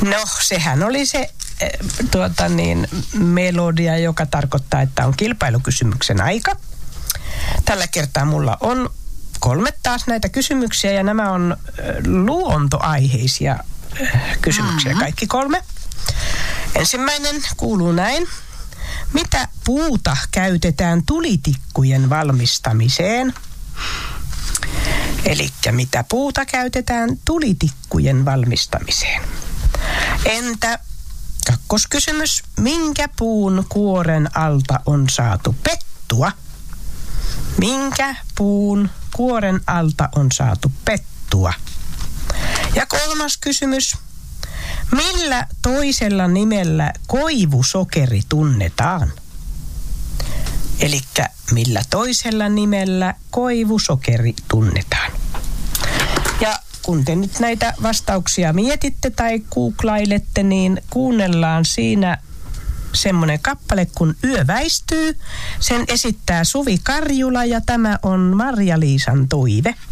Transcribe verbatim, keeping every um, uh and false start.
No, sehän oli se äh, tuota niin, melodia, joka tarkoittaa, että on kilpailukysymyksen aika. Tällä kertaa mulla on kolme taas näitä kysymyksiä ja nämä on äh, luontoaiheisia äh, kysymyksiä, mm-hmm. kaikki kolme. Ensimmäinen kuuluu näin. Mitä puuta käytetään tulitikkujen valmistamiseen? Elikkä mitä puuta käytetään tulitikkujen valmistamiseen? Entä kakkoskysymys, minkä puun kuoren alta on saatu pettua? Minkä puun kuoren alta on saatu pettua? Ja kolmas kysymys, millä toisella nimellä koivusokeri tunnetaan? Elikkä millä toisella nimellä koivusokeri tunnetaan? Ja kun te nyt näitä vastauksia mietitte tai googlailette, niin kuunnellaan siinä semmoinen kappale kun Yö väistyy. Sen esittää Suvi Karjula ja tämä on Marja-Liisan toive.